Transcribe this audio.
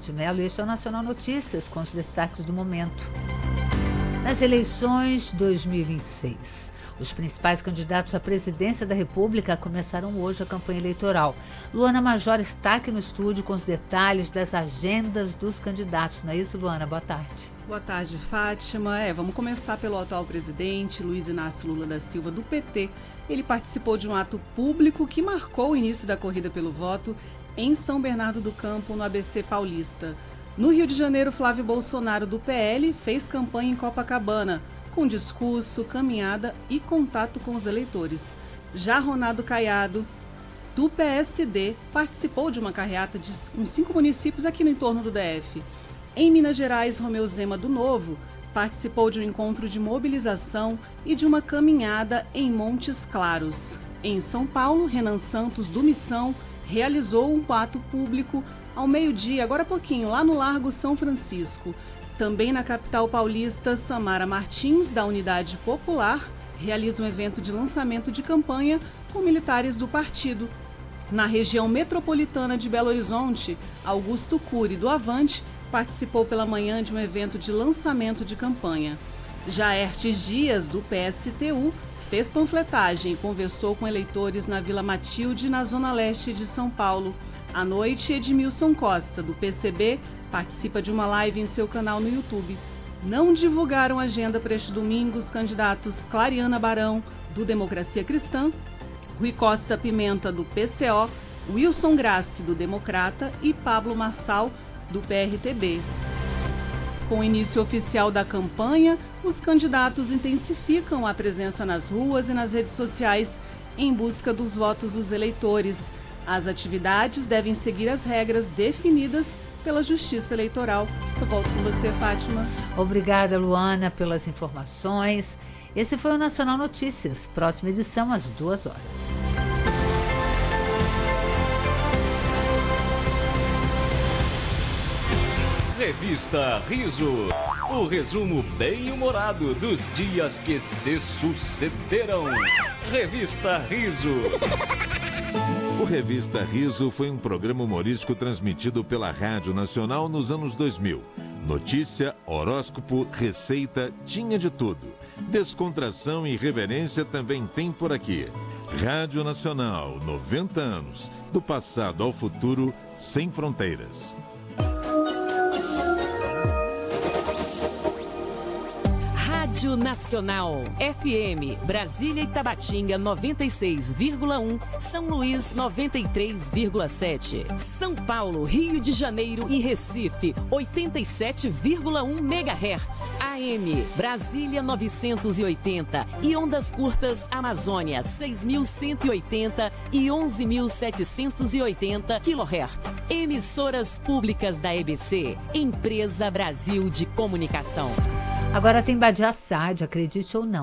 de Mello. Este é o Nacional Notícias, com os destaques do momento. Nas eleições 2026, os principais candidatos à presidência da República começaram hoje a campanha eleitoral. Luana Major está aqui no estúdio com os detalhes das agendas dos candidatos. Não é isso, Luana? Boa tarde. Boa tarde, Fátima. Vamos começar pelo atual presidente, Luiz Inácio Lula da Silva, do PT. Ele participou de um ato público que marcou o início da corrida pelo voto em São Bernardo do Campo, no ABC Paulista. No Rio de Janeiro, Flávio Bolsonaro, do PL, fez campanha em Copacabana, com discurso, caminhada e contato com os eleitores. Já Ronaldo Caiado, do PSD, participou de uma carreata com 5 municípios aqui no entorno do DF. Em Minas Gerais, Romeu Zema, do Novo, participou de um encontro de mobilização e de uma caminhada em Montes Claros. Em São Paulo, Renan Santos, do Missão, realizou um ato público ao meio-dia, agora há pouquinho, lá no Largo São Francisco. Também na capital paulista, Samara Martins, da Unidade Popular, realiza um evento de lançamento de campanha com militares do partido. Na região metropolitana de Belo Horizonte, Augusto Cury, do Avante, participou pela manhã de um evento de lançamento de campanha. Já Aertes Dias, do PSTU, fez panfletagem e conversou com eleitores na Vila Matilde, na zona leste de São Paulo. À noite, Edmilson Costa, do PCB, participa de uma live em seu canal no YouTube. Não divulgaram agenda para este domingo os candidatos Clariana Barão, do Democracia Cristã, Rui Costa Pimenta, do PCO, Wilson Grassi, do Democrata, e Pablo Marçal, do PRTB. Com o início oficial da campanha, os candidatos intensificam a presença nas ruas e nas redes sociais em busca dos votos dos eleitores. As atividades devem seguir as regras definidas pela Justiça Eleitoral. Eu volto com você, Fátima. Obrigada, Luana, pelas informações. Esse foi o Nacional Notícias. Próxima edição, às 2 horas. Revista Riso, o resumo bem-humorado dos dias que se sucederam. Revista Riso. O Revista Riso foi um programa humorístico transmitido pela Rádio Nacional nos anos 2000. Notícia, horóscopo, receita, tinha de tudo. Descontração e irreverência também tem por aqui. Rádio Nacional, 90 anos. Do passado ao futuro, sem fronteiras. Rádio Nacional, FM, Brasília e Tabatinga 96,1, São Luís 93,7, São Paulo, Rio de Janeiro e Recife 87,1 MHz, AM, Brasília 980 e ondas curtas Amazônia 6.180 e 11.780 kHz. Emissoras públicas da EBC, Empresa Brasil de Comunicação. Agora tem Badiaçade, acredite ou não.